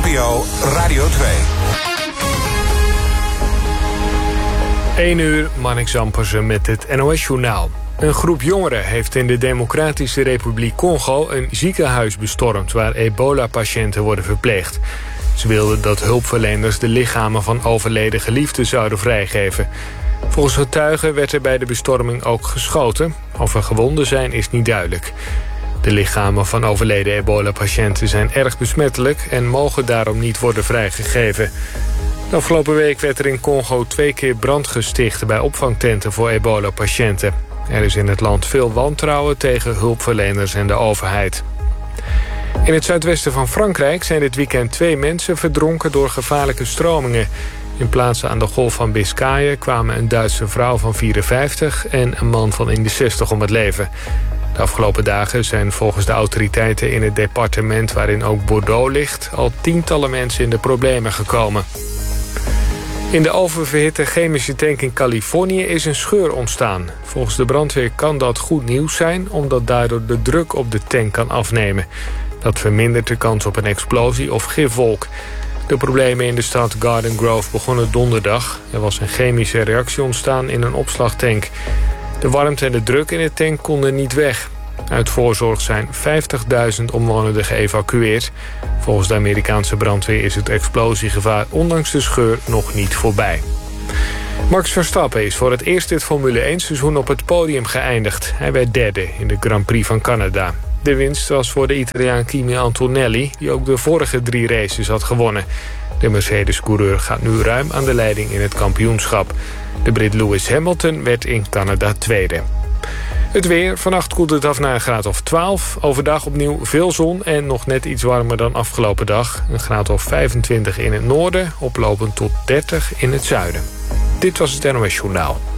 NPO Radio 2. 1 uur, Marnix Zampersen met het NOS-journaal. Een groep jongeren heeft in de Democratische Republiek Congo een ziekenhuis bestormd waar ebola-patiënten worden verpleegd. Ze wilden dat hulpverleners de lichamen van overleden geliefden zouden vrijgeven. Volgens getuigen werd er bij de bestorming ook geschoten. Of er gewonden zijn is niet duidelijk. De lichamen van overleden ebola-patiënten zijn erg besmettelijk en mogen daarom niet worden vrijgegeven. De afgelopen week werd er in Congo 2 keer brand gesticht bij opvangtenten voor ebola-patiënten. Er is in het land veel wantrouwen tegen hulpverleners en de overheid. In het zuidwesten van Frankrijk zijn dit weekend 2 mensen verdronken door gevaarlijke stromingen. In plaatsen aan de golf van Biscayen kwamen een Duitse vrouw van 54 en een man van in de 60 om het leven. De afgelopen dagen zijn volgens de autoriteiten in het departement waarin ook Bordeaux ligt al tientallen mensen in de problemen gekomen. In de oververhitte chemische tank in Californië is een scheur ontstaan. Volgens de brandweer kan dat goed nieuws zijn, omdat daardoor de druk op de tank kan afnemen. Dat vermindert de kans op een explosie of gifwolk. De problemen in de stad Garden Grove begonnen donderdag. Er was een chemische reactie ontstaan in een opslagtank. De warmte en de druk in de tank konden niet weg. Uit voorzorg zijn 50.000 omwonenden geëvacueerd. Volgens de Amerikaanse brandweer is het explosiegevaar ondanks de scheur nog niet voorbij. Max Verstappen is voor het eerst dit Formule 1 seizoen op het podium geëindigd. Hij werd derde in de Grand Prix van Canada. De winst was voor de Italiaan Kimi Antonelli, die ook de vorige 3 races had gewonnen. De Mercedes-coureur gaat nu ruim aan de leiding in het kampioenschap. De Brit Lewis Hamilton werd in Canada tweede. Het weer, vannacht koelt het af naar een graad of 12. Overdag opnieuw veel zon en nog net iets warmer dan afgelopen dag. Een graad of 25 in het noorden, oplopend tot 30 in het zuiden. Dit was het NOS Journaal.